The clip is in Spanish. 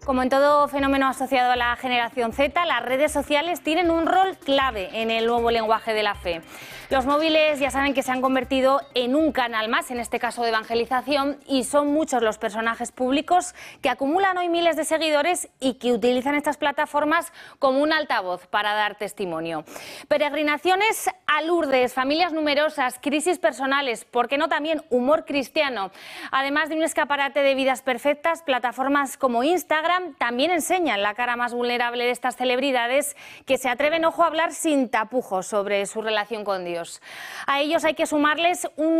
Como en todo fenómeno asociado a la generación Z, las redes sociales tienen un rol clave en el nuevo lenguaje de la fe. Los móviles ya saben que se han convertido en un canal más, en este caso de evangelización, y son muchos los personajes públicos que acumulan hoy miles de seguidores y que utilizan estas plataformas como un altavoz para dar testimonio. Peregrinaciones a Lourdes, familias numerosas, crisis personales, ¿por qué no también humor cristiano? Además de un escaparate de vidas perfectas, plataformas como Instagram también enseñan la cara más vulnerable de estas celebridades que se atreven, ojo, a hablar sin tapujos sobre su relación con Dios. A ellos hay que sumarles un